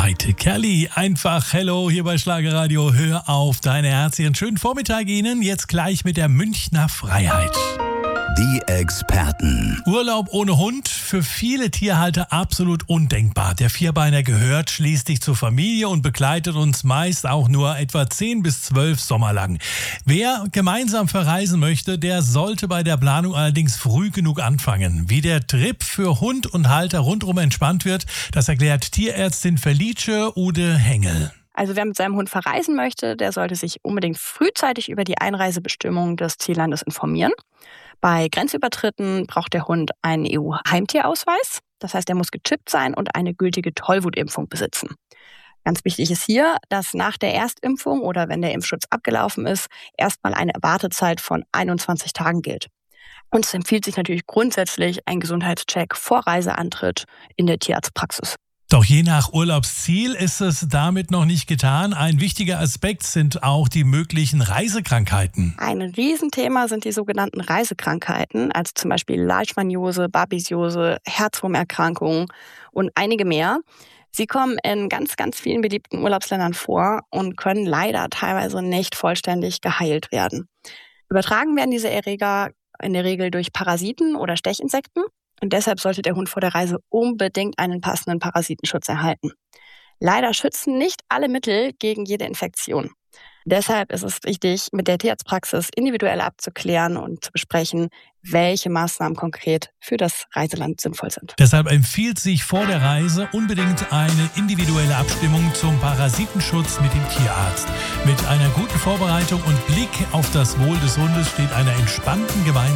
Heike Kerli. Einfach Hello hier bei Schlagerradio. Hör auf deine Herzchen. Schönen Vormittag Ihnen. Jetzt gleich mit der Münchner Freiheit. Die Experten. Urlaub ohne Hund, für viele Tierhalter absolut undenkbar. Der Vierbeiner gehört schließlich zur Familie und begleitet uns meist auch nur etwa 10 bis 12 Sommer lang. Wer gemeinsam verreisen möchte, der sollte bei der Planung allerdings früh genug anfangen. Wie der Trip für Hund und Halter rundum entspannt wird, das erklärt Tierärztin Felice Ude Hengel. Also wer mit seinem Hund verreisen möchte, der sollte sich unbedingt frühzeitig über die Einreisebestimmungen des Ziellandes informieren. Bei Grenzübertritten braucht der Hund einen EU-Heimtierausweis. Das heißt, er muss gechippt sein und eine gültige Tollwutimpfung besitzen. Ganz wichtig ist hier, dass nach der Erstimpfung oder wenn der Impfschutz abgelaufen ist, erstmal eine Wartezeit von 21 Tagen gilt. Und es empfiehlt sich natürlich grundsätzlich ein Gesundheitscheck vor Reiseantritt in der Tierarztpraxis. Doch je nach Urlaubsziel ist es damit noch nicht getan. Ein wichtiger Aspekt sind auch die möglichen Reisekrankheiten. Ein Riesenthema sind die sogenannten Reisekrankheiten, also zum Beispiel Leishmaniose, Babesiose, Herzwurmerkrankungen und einige mehr. Sie kommen in ganz, ganz vielen beliebten Urlaubsländern vor und können leider teilweise nicht vollständig geheilt werden. Übertragen werden diese Erreger in der Regel durch Parasiten oder Stechinsekten. Und deshalb sollte der Hund vor der Reise unbedingt einen passenden Parasitenschutz erhalten. Leider schützen nicht alle Mittel gegen jede Infektion. Deshalb ist es wichtig, mit der Tierarztpraxis individuell abzuklären und zu besprechen, welche Maßnahmen konkret für das Reiseland sinnvoll sind. Deshalb empfiehlt sich vor der Reise unbedingt eine individuelle Abstimmung zum Parasitenschutz mit dem Tierarzt. Mit einer guten Vorbereitung und Blick auf das Wohl des Hundes steht einer entspannten gemeinsamen